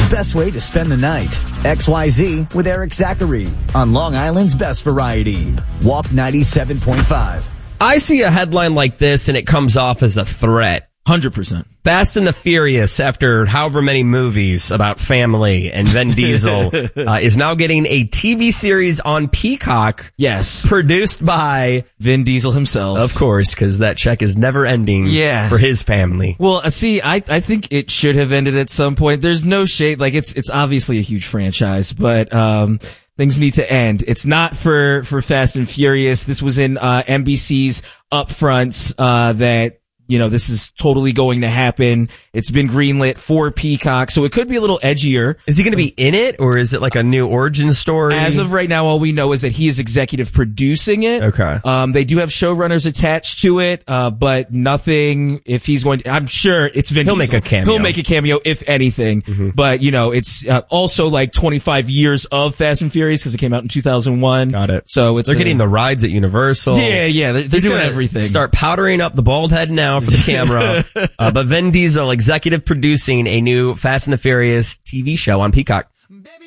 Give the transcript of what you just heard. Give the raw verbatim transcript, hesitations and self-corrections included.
the best way to spend the night. X Y Z with Eric Zachary on Long Island's best variety. Walk ninety-seven point five. I see a headline like this and it comes off as a threat. one hundred percent. Fast and the Furious, after however many movies about family and Vin Diesel, uh, is now getting a T V series on Peacock. Yes. Produced by Vin Diesel himself. Of course, because that check is never ending yeah. for his family. Well, uh, see, I, I think it should have ended at some point. There's no shade. Like, it's, it's obviously a huge franchise, but, um, things need to end. It's not for, for Fast and Furious. This was in, uh, N B C's upfronts, uh, that, you know, this is totally going to happen. It's been greenlit for Peacock, so it could be a little edgier. Is he going to be in it, or is it like a new origin story? As of right now, all we know is that he is executive producing it. Okay. Um, they do have showrunners attached to it, uh, but nothing, if he's going to, I'm sure it's Vin He'll Diesel. make a cameo. He'll make a cameo, if anything. Mm-hmm. But, you know, it's uh, also like twenty-five years of Fast and Furious, because it came out in two thousand one. Got it. So it's They're a, getting the rides at Universal. Yeah, yeah, they're, they're doing everything. Start powdering up the bald head now for the camera. uh, but Vin Diesel executive producing a new Fast and the Furious T V show on Peacock. Baby,